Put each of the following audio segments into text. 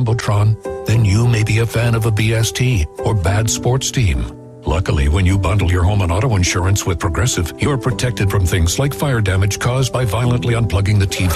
Jumbotron? Then you may be a fan of a BST or bad sports team. Luckily, when you bundle your home and auto insurance with Progressive, you're protected from things like fire damage caused by violently unplugging the TV.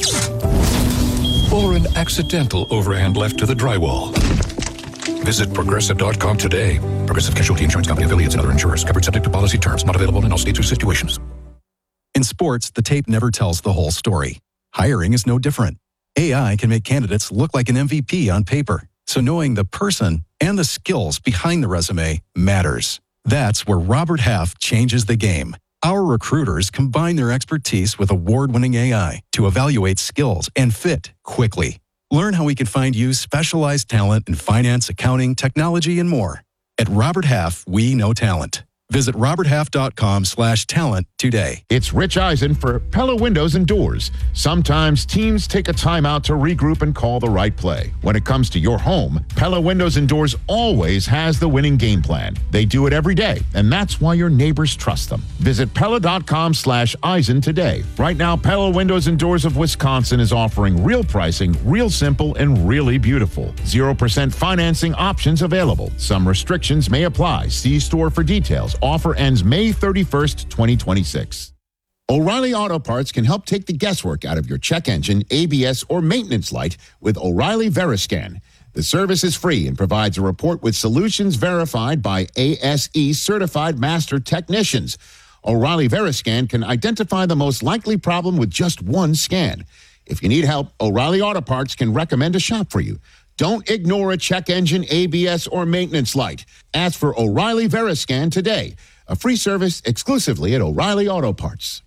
Or an accidental overhand left to the drywall. Visit Progressive.com today. Progressive Casualty Insurance Company, affiliates, and other insurers. Covered subject to policy terms. Not available in all states or situations. In sports, the tape never tells the whole story. Hiring is no different. AI can make candidates look like an MVP on paper. So knowing the person and the skills behind the resume matters. That's where Robert Half changes the game. Our recruiters combine their expertise with award-winning AI to evaluate skills and fit quickly. Learn how we can find you specialized talent in finance, accounting, technology, and more. At Robert Half, we know talent. Visit roberthalf.com/talent today. It's Rich Eisen for Pella Windows and Doors. Sometimes teams take a timeout to regroup and call the right play. When it comes to your home, Pella Windows and Doors always has the winning game plan. They do it every day, and that's why your neighbors trust them. Visit Pella.com/Eisen today. Right now, Pella Windows and Doors of Wisconsin is offering real pricing, real simple, and really beautiful. 0% financing options available. Some restrictions may apply. See store for details. Offer ends May 31st, 2026. O'Reilly Auto Parts can help take the guesswork out of your check engine, ABS, or maintenance light with O'Reilly Veriscan. The service is free and provides a report with solutions verified by ASE certified master technicians. O'Reilly Veriscan can identify the most likely problem with just one scan. If you need help, O'Reilly Auto Parts can recommend a shop for you. Don't ignore a check engine, ABS, or maintenance light. Ask for O'Reilly Veriscan today. A free service exclusively at O'Reilly Auto Parts.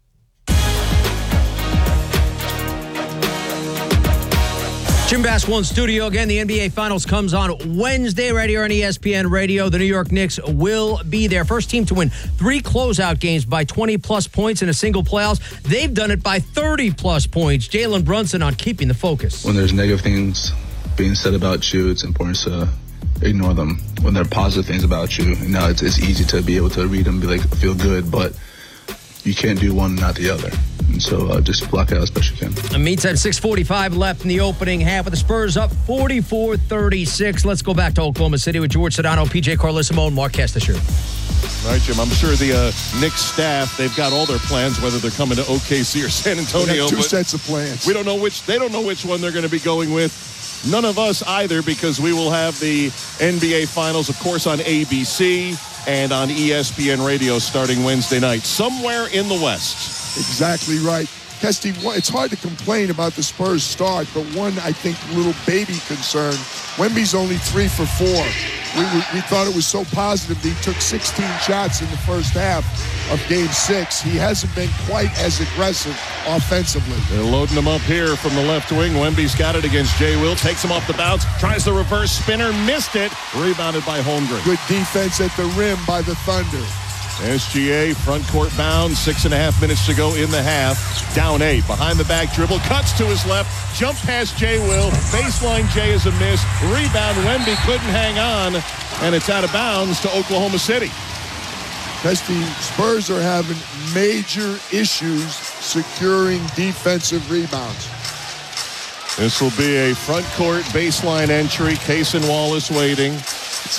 Jim Basketball in studio again. The NBA Finals comes on Wednesday right here on ESPN Radio. The New York Knicks will be there. First team to win 3 closeout games by 20-plus points in a single playoffs. They've done it by 30-plus points. Jalen Brunson on keeping the focus. When there's negative things being said about you, it's important to ignore them. When there are positive things about you, it's easy to be able to read them and be like, feel good, but you can't do one, not the other. And so just block it out as best you can. And meets at 6:45 left in the opening half with the Spurs up 44-36. Let's go back to Oklahoma City with George Sedano, PJ Carlissimo, and Mark Castasher. All right, Jim, I'm sure the Knicks staff, they've got all their plans, whether they're coming to OKC or San Antonio. They have two sets of plans. They don't know which one they're going to be going with. None of us either, because we will have the NBA Finals, of course, on ABC and on ESPN Radio starting Wednesday night, somewhere in the West. Exactly right. Kesty, it's hard to complain about the Spurs start, but one, I think, little baby concern. Wemby's only 3 for 4. We thought it was so positive that he took 16 shots in the first half of Game 6. He hasn't been quite as aggressive offensively. They're loading him up here from the left wing. Wemby's got it against Jay Will. Takes him off the bounce. Tries the reverse spinner. Missed it. Rebounded by Holmgren. Good defense at the rim by the Thunder. SGA front court bound. 6.5 minutes to go in the half. Down 8. Behind the back dribble. Cuts to his left. Jump past Jay Will. Baseline Jay is a miss. Rebound. Wemby couldn't hang on. And it's out of bounds to Oklahoma City. The Spurs are having major issues securing defensive rebounds. This will be a front court baseline entry. Cason Wallace waiting. It's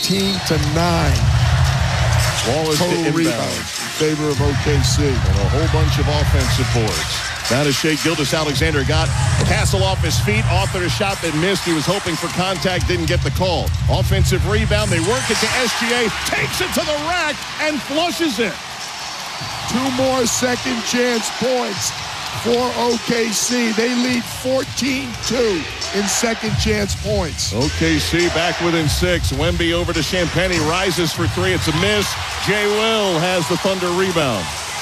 19-9. Wallace total rebounds in favor of OKC. And a whole bunch of offensive boards. Now to Shai Gilgeous-Alexander. Got Castle off his feet, authored a shot that missed. He was hoping for contact, didn't get the call. Offensive rebound. They work it to SGA. Takes it to the rack and flushes it. 2 more second chance points for OKC. They lead 14-2 in second chance points. OKC back within 6. Wemby over to Champagnie. Rises for 3. It's a miss. Jay Will has the Thunder rebound.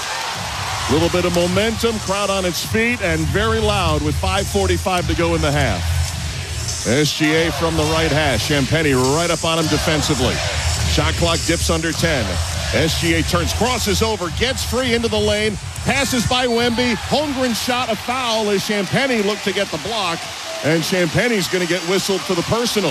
A little bit of momentum. Crowd on its feet and very loud with 5:45 to go in the half. SGA from the right hash. Champagnie right up on him defensively. Shot clock dips under 10. SGA turns, crosses over, gets free into the lane, passes by Wemby. Holmgren shot a foul as Champagnie looked to get the block, and Champagnie's going to get whistled for the personal.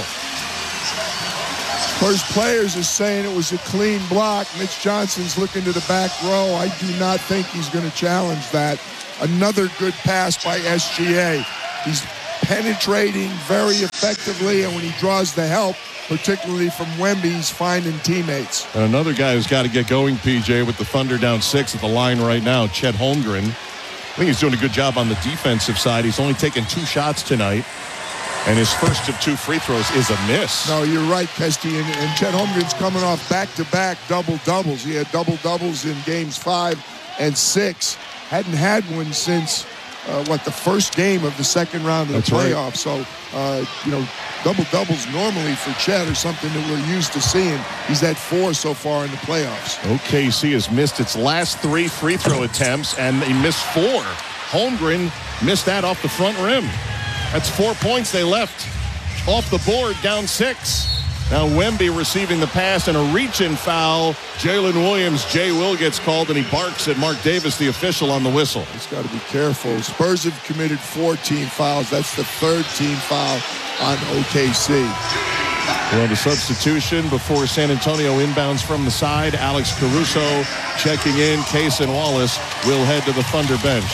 First players are saying it was a clean block. Mitch Johnson's looking to the back row. I do not think he's going to challenge that. Another good pass by SGA. He's penetrating very effectively, and when he draws the help, particularly from Wemby, he's finding teammates. And another guy who's got to get going, PJ, with the Thunder down 6 at the line right now, Chet Holmgren. I think he's doing a good job on the defensive side. He's only taken 2 shots tonight, and his first of 2 free throws is a miss. No, you're right, Kesty, and Chet Holmgren's coming off back-to-back double-doubles. He had double-doubles in games 5 and 6. Hadn't had one since, the first game of the second round of the playoffs. Right. So, double-doubles normally for Chet are something that we're used to seeing. He's at 4 so far in the playoffs. OKC has missed its last 3 free throw attempts, and they missed 4. Holmgren missed that off the front rim. That's 4 points they left off the board, down 6. Now Wemby receiving the pass and a reach-in foul. Jalen Williams, Jay Will gets called, and he barks at Mark Davis, the official, on the whistle. He's got to be careful. Spurs have committed 14 fouls. That's the 3rd team foul on OKC. Well, the substitution before San Antonio inbounds from the side. Alex Caruso checking in. Case and Wallace will head to the Thunder bench.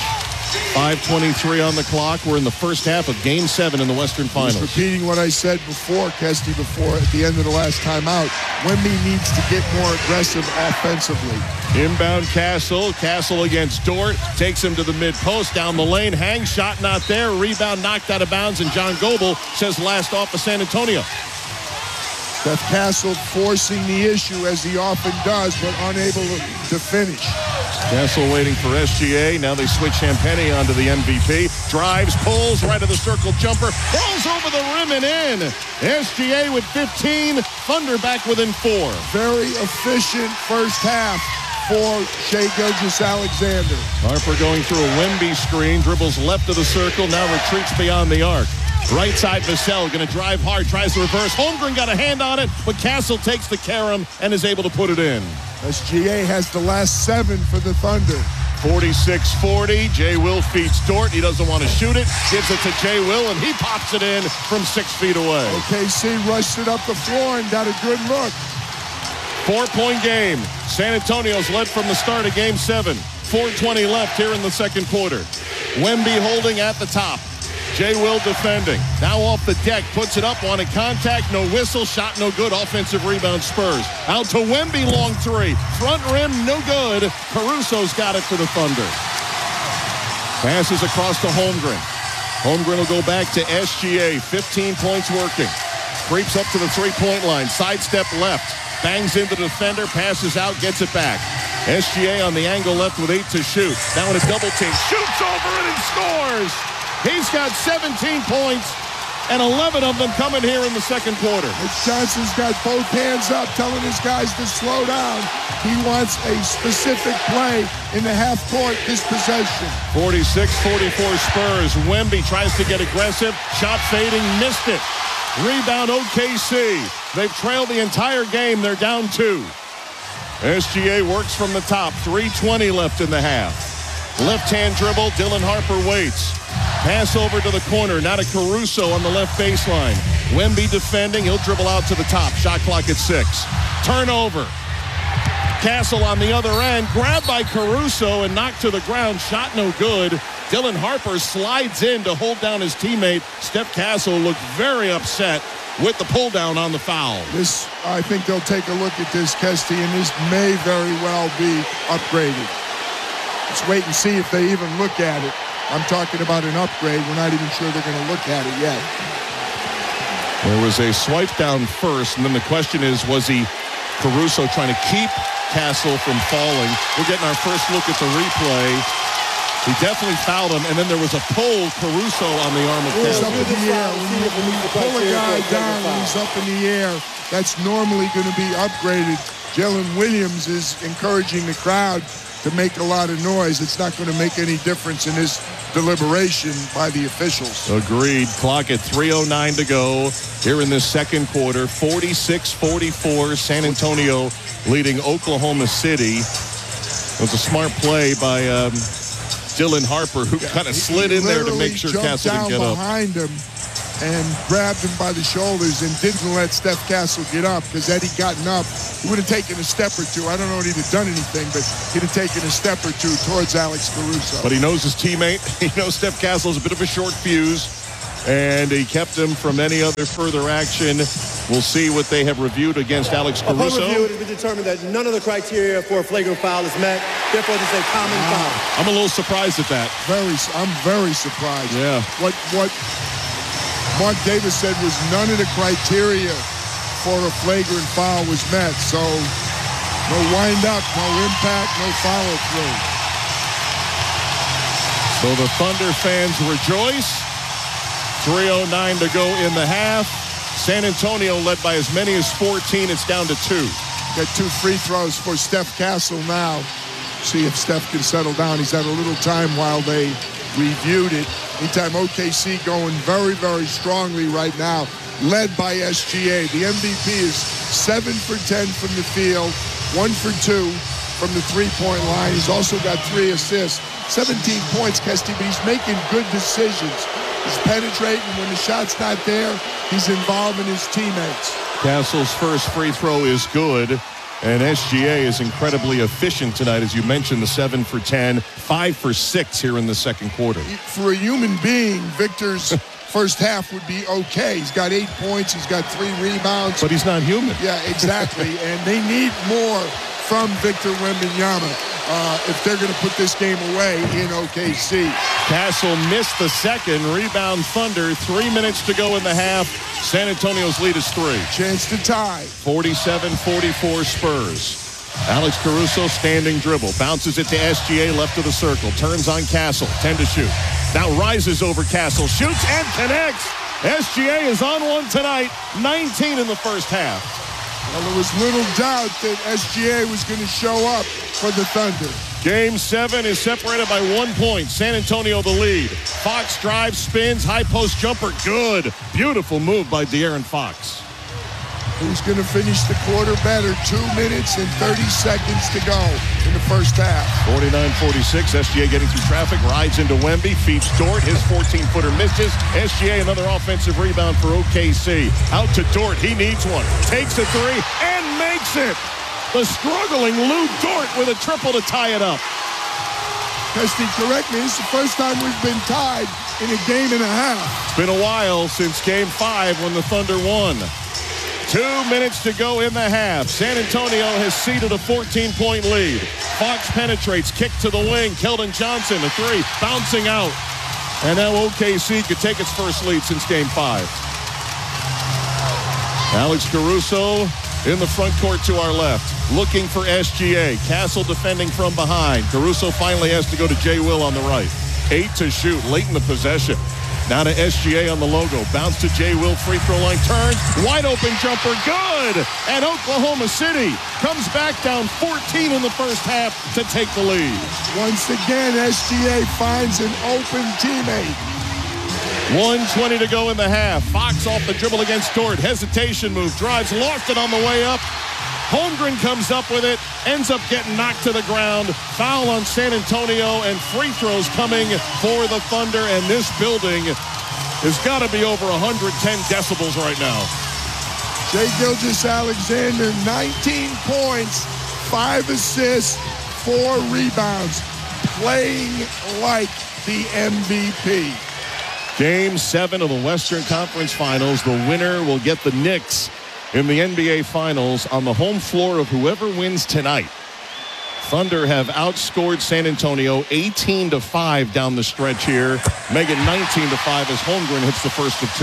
5:23 on the clock. We're in the first half of Game 7 in the Western Finals. Just repeating what I said before, Kesty, at the end of the last timeout. Wemby needs to get more aggressive offensively. Inbound Castle. Castle against Dort. Takes him to the mid-post. Down the lane. Hang shot not there. Rebound knocked out of bounds. And John Goebel says last off of San Antonio. Steph Castle forcing the issue, as he often does, but unable to finish. Castle waiting for SGA. Now they switch Champagnie onto the MVP. Drives, pulls, right of the circle jumper. Rolls over the rim and in. SGA with 15. Thunder back within 4. Very efficient first half for Shai Gilgeous-Alexander. Harper going through a Wemby screen. Dribbles left of the circle. Now retreats beyond the arc. Right side, Vassell going to drive hard. Tries to reverse. Holmgren got a hand on it, but Castle takes the carom and is able to put it in. SGA has the last 7 for the Thunder. 46-40. Jay Will feeds Dort. He doesn't want to shoot it. Gives it to Jay Will, and he pops it in from 6 feet away. OKC rushed it up the floor and got a good look. 4-point game. San Antonio's led from the start of Game 7. 4:20 left here in the second quarter. Wemby holding at the top. Jay Will defending. Now off the deck. Puts it up. Wanted contact. No whistle. Shot no good. Offensive rebound Spurs. Out to Wemby. Long 3. Front rim. No good. Caruso's got it for the Thunder. Passes across to Holmgren. Holmgren will go back to SGA. 15 points working. Creeps up to the 3-point line. Sidestep left. Bangs into the defender. Passes out. Gets it back. SGA on the angle left with 8 to shoot. Now in a double team. Shoots over it and scores. He's got 17 points, and 11 of them coming here in the second quarter. Mitch Johnson's got both hands up, telling his guys to slow down. He wants a specific play in the half court this possession. 46-44 Spurs. Wemby tries to get aggressive. Shot fading, missed it. Rebound OKC. They've trailed the entire game. They're down 2. SGA works from the top. 3:20 left in the half. Left-hand dribble. Dylan Harper waits. Pass over to the corner. Now to Caruso on the left baseline. Wemby defending. He'll dribble out to the top. Shot clock at 6. Turnover. Castle on the other end. Grabbed by Caruso and knocked to the ground. Shot no good. Dylan Harper slides in to hold down his teammate. Steph Castle looked very upset with the pull down on the foul. I think they'll take a look at this, Kesty, and this may very well be upgraded. Let's wait and see if they even look at it. I'm talking about an upgrade. We're not even sure they're going to look at it yet. There was a swipe down first, and then the question is, was he Caruso trying to keep Castle from falling? We're getting our first look at the replay. He definitely fouled him, and then there was a pull, Caruso on the arm of Castle. He's up in the air. When you pull a guy down and he's up in the air, that's normally going to be upgraded. Jalen Williams is encouraging the crowd to make a lot of noise. It's not going to make any difference in this deliberation by the officials. Agreed. Clock at 3:09 to go here in this second quarter. 46-44, San Antonio leading Oklahoma City. It was a smart play by Dylan Harper, who kind of slid in there to make sure Castle didn't get up. Behind him and grabbed him by the shoulders and didn't let Steph Castle get up, because had he gotten up, he would have taken a step or two. I don't know if he'd have done anything, but he'd have taken a step or two towards Alex Caruso. But he knows his teammate. He knows Steph Castle is a bit of a short fuse. and he kept them from any other further action. We'll see what they have reviewed against Alex Caruso. Upon review, it has been determined that none of the criteria for a flagrant foul is met. Therefore, this is a common foul. I'm a little surprised at that. I'm very surprised. Yeah. What Mark Davis said was none of the criteria for a flagrant foul was met. So no wind up, no impact, no follow through. So the Thunder fans rejoice. 3:09 to go in the half. San Antonio led by as many as 14. It's down to 2. Got 2 free throws for Steph Castle now. See if Steph can settle down. He's had a little time while they reviewed it. Meantime, OKC going very, very strongly right now, led by SGA. The MVP is 7 for 10 from the field, 1 for 2 from the three-point line. He's also got 3 assists, 17 points, Kesty, but he's making good decisions. He's penetrating. When the shot's not there, he's involving his teammates. Castle's first free throw is good, and SGA is incredibly efficient tonight. As you mentioned, the 7 for 10, 5 for 6 here in the second quarter. For a human being, Victor's first half would be okay. He's got 8 points. He's got 3 rebounds. But he's not human. Yeah, exactly. And they need more from Victor Wembanyama if they're going to put this game away in OKC. Castle missed the second. Rebound Thunder. 3 minutes to go in the half. San Antonio's lead is 3. Chance to tie. 47-44 Spurs. Alex Caruso standing dribble. Bounces it to SGA left of the circle. Turns on Castle. 10 to shoot. Now rises over Castle. Shoots and connects. SGA is on one tonight. 19 in the first half. Well, there was little doubt that SGA was going to show up for the Thunder. Game 7 is separated by 1 point. San Antonio the lead. Fox drives, spins, high post jumper. Good. Beautiful move by De'Aaron Fox. Who's going to finish the quarter better? 2 minutes and 30 seconds to go in the first half. 49-46. SGA getting through traffic. Rides into Wemby. Feeds Dort. His 14-footer misses. SGA another offensive rebound for OKC. Out to Dort. He needs one. Takes a 3 and makes it. The struggling Lou Dort with a triple to tie it up. Kesty, correct me. This is the first time we've been tied in a game and a half. It's been a while since Game 5 when the Thunder won. 2 minutes to go in the half. San Antonio has ceded a 14-point lead. Fox penetrates, kick to the wing. Keldon Johnson, a 3, bouncing out. And now OKC could take its first lead since Game 5. Alex Caruso in the front court to our left, looking for SGA. Castle defending from behind. Caruso finally has to go to Jay Will on the right. 8 to shoot, late in the possession. Now to SGA on the logo. Bounce to Jay Will, free throw line, turns. Wide open jumper, good! And Oklahoma City comes back down 14 in the first half to take the lead. Once again, SGA finds an open teammate. 1:20 to go in the half. Fox off the dribble against Dort. Hesitation move, drives, lost it on the way up. Holmgren comes up with it, ends up getting knocked to the ground. Foul on San Antonio, and free throws coming for the Thunder. And this building has got to be over 110 decibels right now. Shai Gilgeous-Alexander, 19 points, 5 assists, 4 rebounds, playing like the MVP. Game 7 of the Western Conference Finals. The winner will get the Knicks in the NBA Finals on the home floor of whoever wins tonight. Thunder have outscored San Antonio 18-5 down the stretch here. Make it 19-5 as Holmgren hits the first of 2.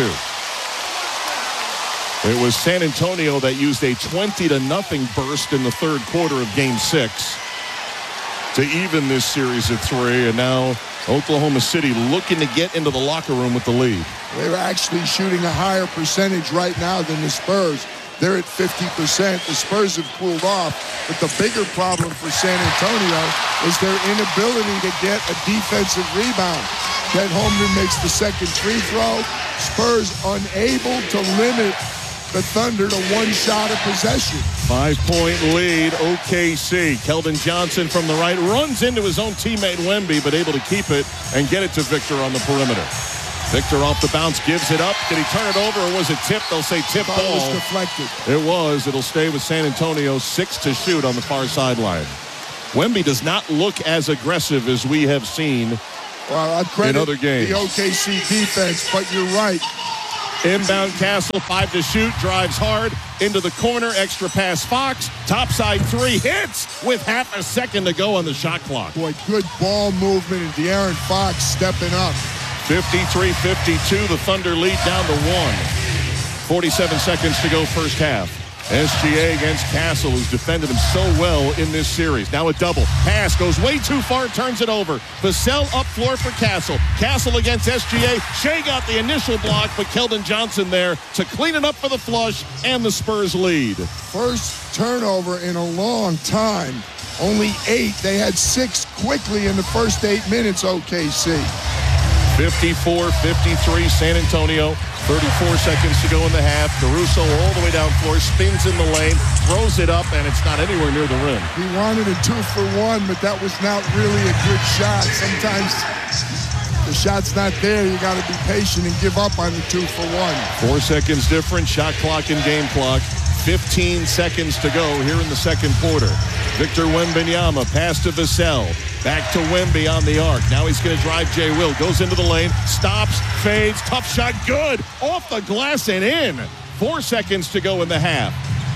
It was San Antonio that used a 20-0 burst in the third quarter of Game 6 to even this series at 3, and now Oklahoma City looking to get into the locker room with the lead. They're actually shooting a higher percentage right now than the Spurs. They're at 50%. The Spurs have cooled off, but the bigger problem for San Antonio is their inability to get a defensive rebound. Chet Holmgren makes the second free throw. Spurs unable to limit the Thunder to 1 shot of possession. 5-point lead, OKC. Keldon Johnson from the right runs into his own teammate Wemby, but able to keep it and get it to Victor on the perimeter. Victor off the bounce, gives it up. Did he turn it over, or was it tipped? They'll say tip ball. It was deflected. It was. It'll stay with San Antonio. 6 to shoot on the far sideline. Wemby does not look as aggressive as we have seen Well, I credit in other games. the OKC defense, but you're right. Inbound Castle, 5 to shoot, drives hard, into the corner, extra pass Fox, topside 3, hits with half a second to go on the shot clock. Boy, good ball movement, and De'Aaron Fox stepping up. 53-52, the Thunder lead down to 1. 47 seconds to go first half. SGA against Castle, who's defended him so well in this series. Now a double. Pass goes way too far, turns it over. Vassell up floor for Castle. Castle against SGA. Shea got the initial block, but Keldon Johnson there to clean it up for the flush, and the Spurs lead. First turnover in a long time. Only 8. They had 6 quickly in the first 8 minutes, OKC. 54-53 San Antonio. 34 seconds to go in the half. Caruso all the way down floor, spins in the lane, throws it up, and it's not anywhere near the rim. He wanted a 2-for-1, but that was not really a good shot. Sometimes the shot's not there. You got to be patient and give up on the 2-for-1. 4 seconds difference, shot clock and game clock. 15 seconds to go here in the second quarter. Victor Wembanyama, pass to Vassell. Back to Wemby on the arc. Now he's going to drive Jay Will. Goes into the lane, stops, fades, tough shot, good. Off the glass and in. 4 seconds to go in the half.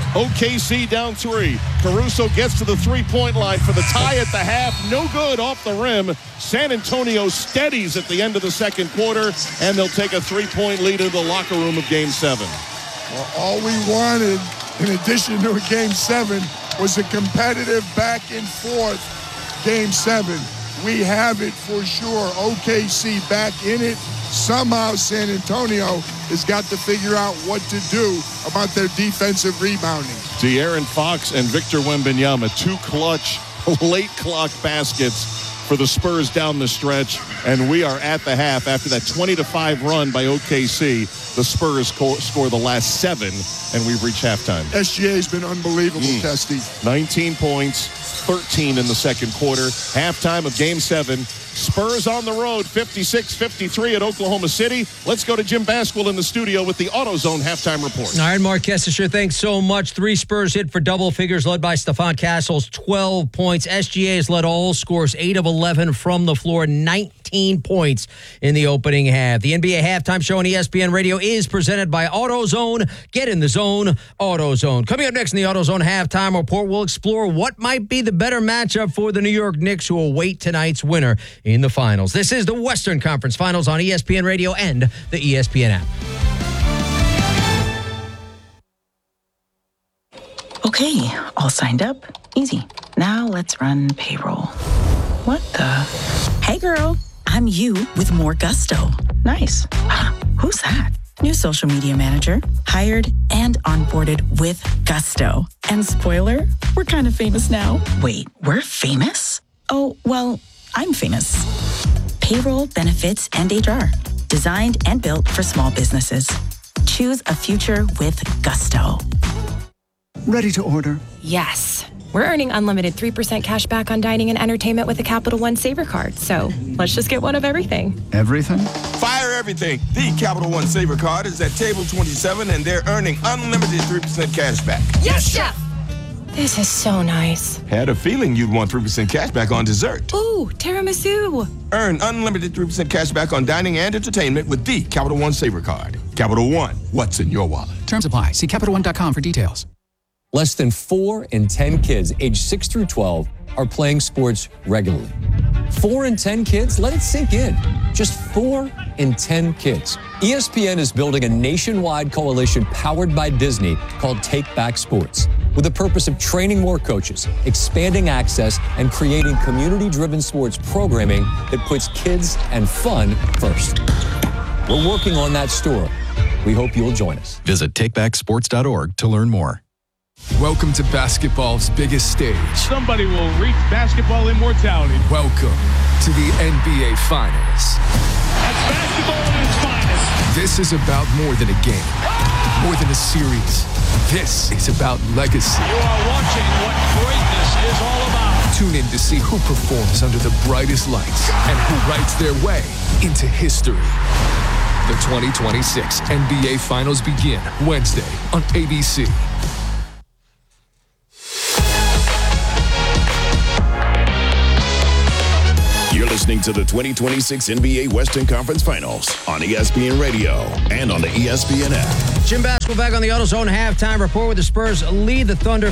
OKC down 3. Caruso gets to the three-point line for the tie at the half. No good off the rim. San Antonio steadies at the end of the second quarter, and they'll take a 3-point lead in the locker room of Game 7. Well, all we wanted, in addition to a Game 7, was a competitive back and forth Game 7. We have it for sure. OKC back in it. Somehow San Antonio has got to figure out what to do about their defensive rebounding. De'Aaron Fox and Victor Wembanyama, 2 clutch late clock baskets for the Spurs down the stretch, and we are at the half. After that 20-5 run by OKC, the Spurs score the last 7, and we've reached halftime. SGA's been unbelievable, Testy. 19 points, 13 in the second quarter. Halftime of Game 7. Spurs on the road, 56-53 at Oklahoma City. Let's go to Jim Basquill in the studio with the AutoZone halftime report. All right, Mark Kessler, thanks so much. 3 Spurs hit for double figures, led by Stephon Castles, 12 points. SGA has led all scores, 8 of 11 from the floor, 19 points in the opening half. The NBA halftime show on ESPN Radio is presented by AutoZone. Get in the zone, AutoZone. Coming up next in the AutoZone halftime report, we'll explore what might be the better matchup for the New York Knicks, who await tonight's winner in the finals. This is the Western Conference Finals on ESPN Radio and the ESPN app. Okay, all signed up. Easy. Now let's run payroll. What the? Hey girl, I'm you with more gusto. Nice. Who's that? New social media manager, hired and onboarded with gusto. And spoiler, we're kind of famous now. Wait, we're famous? Oh, well, I'm famous. Payroll, benefits, and HR. Designed and built for small businesses. Choose a future with gusto. Ready to order? Yes. We're earning unlimited 3% cash back on dining and entertainment with a Capital One Saver card. So let's just get one of everything. Everything? Fire everything. The Capital One Saver card is at table 27, and they're earning unlimited 3% cash back. Yes, Chef! This is so nice. Had a feeling you'd want 3% cash back on dessert. Ooh, tiramisu. Earn unlimited 3% cash back on dining and entertainment with the Capital One Saver card. Capital One, what's in your wallet? Terms apply. See CapitalOne.com for details. Less than 4 in 10 kids aged 6 through 12 are playing sports regularly. 4 in 10 kids? Let it sink in. Just 4 in 10 kids. ESPN is building a nationwide coalition powered by Disney called Take Back Sports, with the purpose of training more coaches, expanding access, and creating community-driven sports programming that puts kids and fun first. We're working on that story. We hope you'll join us. Visit takebacksports.org to learn more. Welcome to basketball's biggest stage. Somebody will reach basketball immortality. Welcome to the NBA Finals. That's basketball at its finest. This is about more than a game, more than a series. This is about legacy. You are watching what greatness is all about. Tune in to see who performs under the brightest lights and who writes their way into history. The 2026 NBA Finals begin Wednesday on ABC. You're listening to the 2026 NBA Western Conference Finals on ESPN Radio and on the ESPN app. Jim Basketball back on the AutoZone halftime report where the Spurs lead the Thunder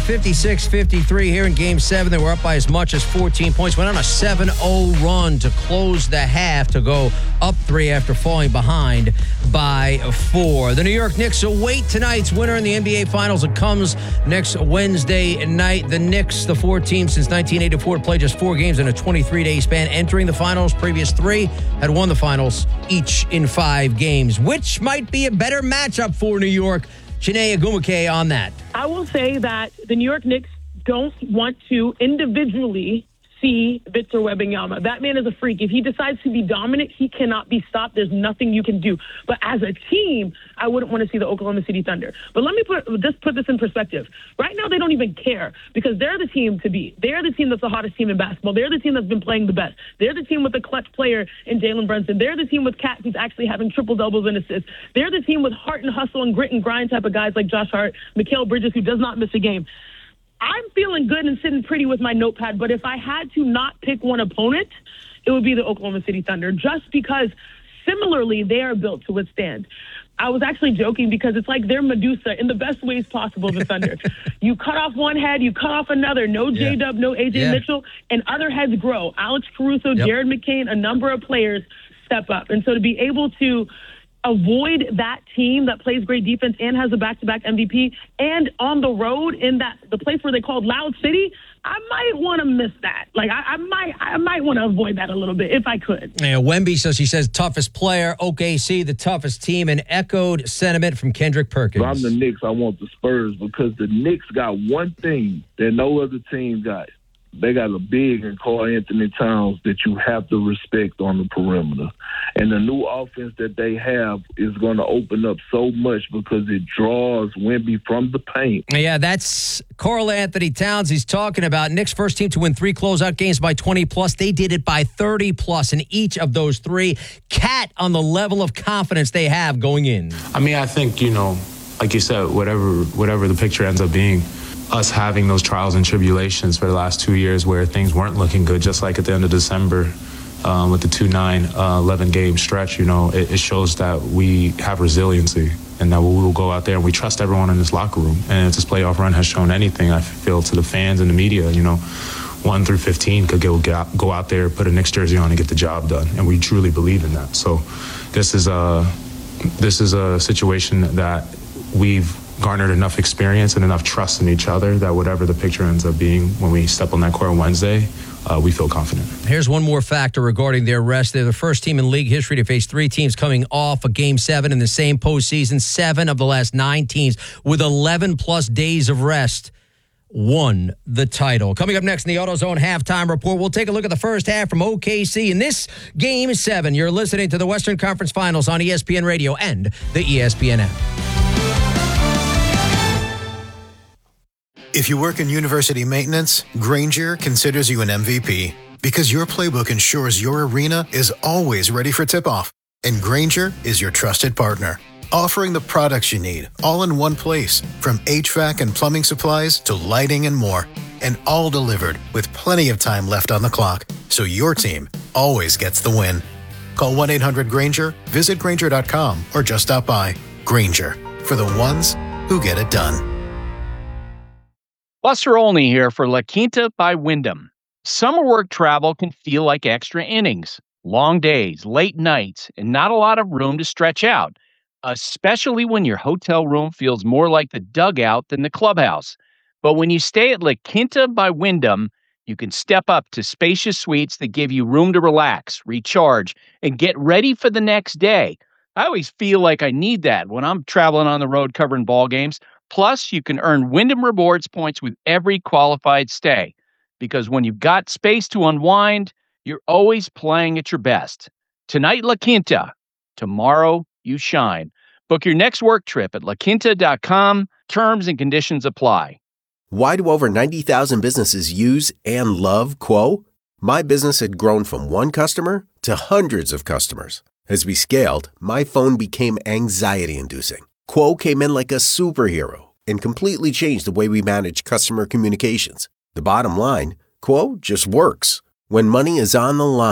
56-53 here in Game 7. They were up by as much as 14 points. Went on a 7-0 run to close the half to go up 3 after falling behind by 4. The New York Knicks await tonight's winner in the NBA Finals. It comes next Wednesday night. The Knicks, the 4th team since 1984 to play just 4 games in a 23-day span, entering the finals. Previous 3 had won the finals each in 5 games. Which might be a better matchup for New York? Chiney Ogwumike on that. I will say that the New York Knicks don't want to individually see Victor Wembanyama. That man is a freak. If he decides to be dominant, he cannot be stopped. There's nothing you can do. But as a team, I wouldn't want to see the Oklahoma City Thunder. But let me put this in perspective. Right now, they don't even care because they're the team to beat. They're the team that's the hottest team in basketball. They're the team that's been playing the best. They're the team with the clutch player in Jalen Brunson. They're the team with Cat who's actually having triple-doubles and assists. They're the team with heart and hustle and grit and grind type of guys like Josh Hart, Mikal Bridges, who does not miss a game. I'm feeling good and sitting pretty with my notepad, but if I had to not pick one opponent, it would be the Oklahoma City Thunder, just because similarly they are built to withstand. I was actually joking because it's like they're Medusa in the best ways possible, the Thunder. You cut off one head, you cut off another. No J-Dub, no A.J. Mitchell, and other heads grow. Alex Caruso, Jared McCain, a number of players step up. And so to be able to avoid that team that plays great defense and has a back-to-back MVP, and on the road in the place where they called Loud City, I might want to miss that. Like I might want to avoid that a little bit if I could. Yeah, Wemby says toughest player, OKC the toughest team, and echoed sentiment from Kendrick Perkins. If I'm the Knicks, I want the Spurs because the Knicks got one thing that no other team got. They got a big in Karl Anthony Towns that you have to respect on the perimeter. And the new offense that they have is going to open up so much because it draws Wemby from the paint. Yeah, that's Karl Anthony Towns he's talking about. Knicks first team to win 3 closeout games by 20-plus. They did it by 30-plus in each of those 3. Cat on the level of confidence they have going in. I mean, I think, like you said, whatever the picture ends up being, us having those trials and tribulations for the last 2 years where things weren't looking good, just like at the end of December with the 2-9, 11-game stretch, it shows that we have resiliency and that we will go out there and we trust everyone in this locker room. And if this playoff run has shown anything, I feel, to the fans and the media, 1 through 15 could go out there, put a Knicks jersey on and get the job done. And we truly believe in that. So this is a situation that we've garnered enough experience and enough trust in each other that whatever the picture ends up being when we step on that court on Wednesday, we feel confident. Here's one more factor regarding their rest. They're the first team in league history to face 3 teams coming off a Game 7 in the same postseason. 7 of the last 9 teams with 11-plus days of rest won the title. Coming up next in the AutoZone halftime report, we'll take a look at the first half from OKC in this Game 7. You're listening to the Western Conference Finals on ESPN Radio and the ESPN app. If you work in university maintenance, Grainger considers you an MVP because your playbook ensures your arena is always ready for tip-off. And Grainger is your trusted partner, offering the products you need all in one place, from HVAC and plumbing supplies to lighting and more, and all delivered with plenty of time left on the clock, so your team always gets the win. Call 1-800-GRAINGER, visit Grainger.com, or just stop by. Grainger, for the ones who get it done. Buster Olney here for La Quinta by Wyndham. Summer work travel can feel like extra innings, long days, late nights, and not a lot of room to stretch out, especially when your hotel room feels more like the dugout than the clubhouse. But when you stay at La Quinta by Wyndham, you can step up to spacious suites that give you room to relax, recharge, and get ready for the next day. I always feel like I need that when I'm traveling on the road covering ball games. Plus, you can earn Wyndham Rewards points with every qualified stay. Because when you've got space to unwind, you're always playing at your best. Tonight, La Quinta. Tomorrow, you shine. Book your next work trip at laquinta.com. Terms and conditions apply. Why do over 90,000 businesses use and love Quo? My business had grown from one customer to hundreds of customers. As we scaled, my phone became anxiety-inducing. Quo came in like a superhero and completely changed the way we manage customer communications. The bottom line, Quo just works. When money is on the line,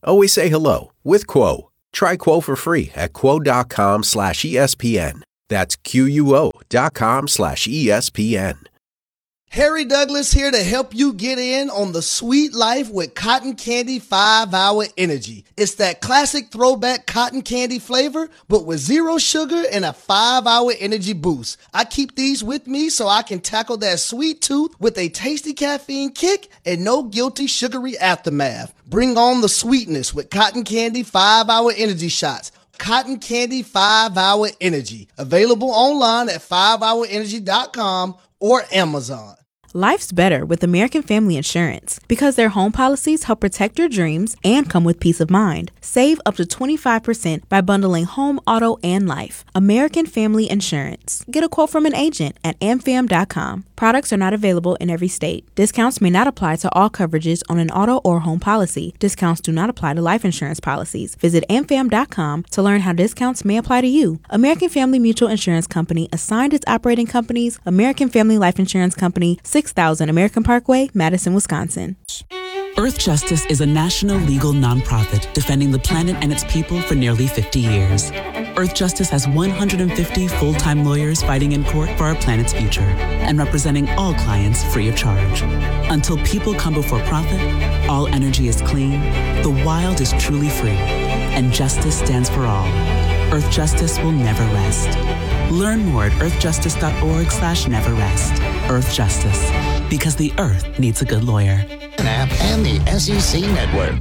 Always say hello with Quo. Try Quo for free at quo.com/ESPN. That's QUO.com/ESPN. Harry Douglas here to help you get in on the sweet life with Cotton Candy 5-Hour Energy. It's that classic throwback cotton candy flavor, but with 0 sugar and a 5-hour energy boost. I keep these with me so I can tackle that sweet tooth with a tasty caffeine kick and no guilty sugary aftermath. Bring on the sweetness with Cotton Candy 5-Hour Energy Shots. Cotton Candy 5-Hour Energy. Available online at 5hourenergy.com or Amazon. Life's better with American Family Insurance because their home policies help protect your dreams and come with peace of mind. Save up to 25% by bundling home, auto, and life. American Family Insurance. Get a quote from an agent at amfam.com. Products are not available in every state. Discounts may not apply to all coverages on an auto or home policy. Discounts do not apply to life insurance policies. Visit amfam.com to learn how discounts may apply to you. American Family Mutual Insurance Company assigned its operating companies, American Family Life Insurance Company, 6000 American Parkway, Madison, Wisconsin. Earth Justice is a national legal nonprofit defending the planet and its people for nearly 50 years. Earth Justice has 150 full-time lawyers fighting in court for our planet's future and representing all clients free of charge. Until people come before profit, all energy is clean, the wild is truly free, and justice stands for all. Earth Justice will never rest. Learn more at earthjustice.org/neverrest. Earth Justice, because the Earth needs a good lawyer. App and the SEC Network.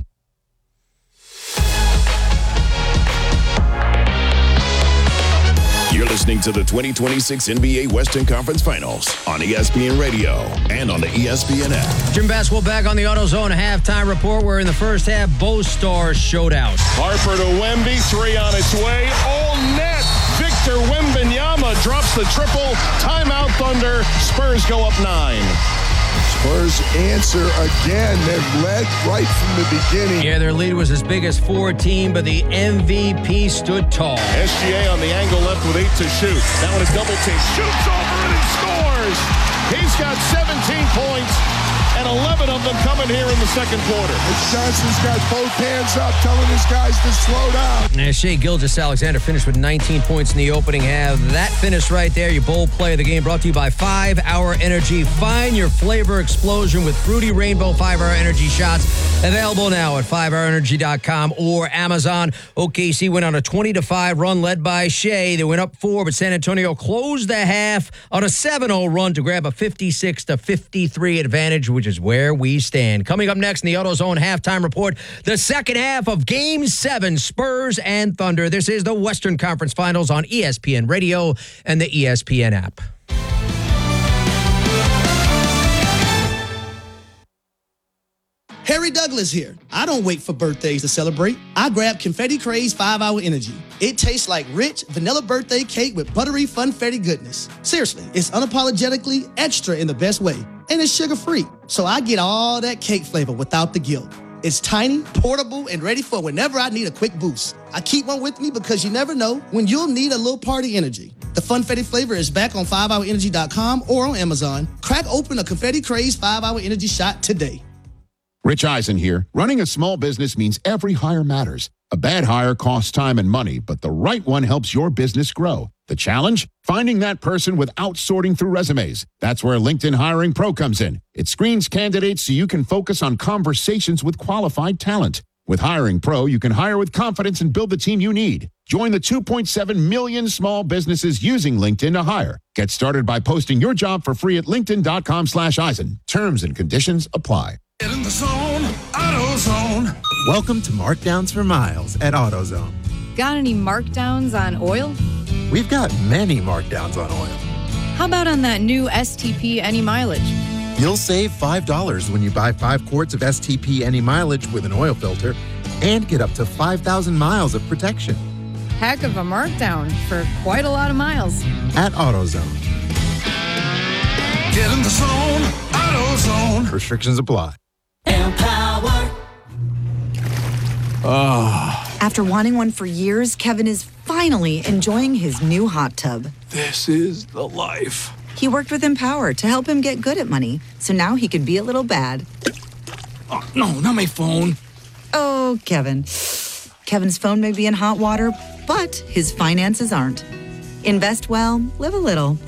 You're listening to the 2026 NBA Western Conference Finals on ESPN Radio and on the ESPN app. Jim Basketball back on the AutoZone halftime report, where in the first half, both stars showed out. Harper to Wemby, 3 on its way. All net. Victor Wembanyama drops the triple. Timeout Thunder. Spurs go up 9. Spurs answer again. They've led right from the beginning. Yeah, their lead was as big as 14, but the MVP stood tall. SGA on the angle left with 8 to shoot. Now in a double team. Shoots over and he scores. He's got 17 points. And 11 of them coming here in the second quarter. Johnson's got both hands up, telling his guys to slow down. And Shai Gilgeous-Alexander finished with 19 points in the opening half. That finish right there, your bold play of the game, brought to you by 5-Hour Energy. Find your flavor explosion with Fruity Rainbow 5-Hour Energy shots. Available now at 5hourenergy.com or Amazon. OKC went on a 20-5 run led by Shai. They went up 4, but San Antonio closed the half on a 7-0 run to grab a 56-53 advantage, which is where we stand. Coming up next in the AutoZone halftime report, the second half of Game 7, Spurs and Thunder. This is the Western Conference Finals on ESPN Radio and the ESPN app. Harry Douglas here. I don't wait for birthdays to celebrate. I grab Confetti Craze 5-Hour Energy. It tastes like rich vanilla birthday cake with buttery funfetti goodness. Seriously, it's unapologetically extra in the best way. And it's sugar-free, so I get all that cake flavor without the guilt. It's tiny, portable, and ready for whenever I need a quick boost. I keep one with me because you never know when you'll need a little party energy. The Funfetti flavor is back on 5hourenergy.com or on Amazon. Crack open a Confetti Craze 5-Hour Energy shot today. Rich Eisen here. Running a small business means every hire matters. A bad hire costs time and money, but the right one helps your business grow. The challenge? Finding that person without sorting through resumes. That's where LinkedIn Hiring Pro comes in. It screens candidates so you can focus on conversations with qualified talent. With Hiring Pro, you can hire with confidence and build the team you need. Join the 2.7 million small businesses using LinkedIn to hire. Get started by posting your job for free at linkedin.com/Eisen. Terms and conditions apply. Get in the zone, AutoZone. Welcome to Markdowns for Miles at AutoZone. Got any markdowns on oil? We've got many markdowns on oil. How about on that new STP Any Mileage? You'll save $5 when you buy 5 quarts of STP Any Mileage with an oil filter and get up to 5,000 miles of protection. Heck of a markdown for quite a lot of miles. At AutoZone. Get in the zone, AutoZone. Restrictions apply. Empower. After wanting one for years, Kevin is finally enjoying his new hot tub. This is the life. He worked with Empower to help him get good at money, so now he can be a little bad. Oh, no, not my phone. Oh, Kevin. Kevin's phone may be in hot water, but his finances aren't. Invest well, live a little.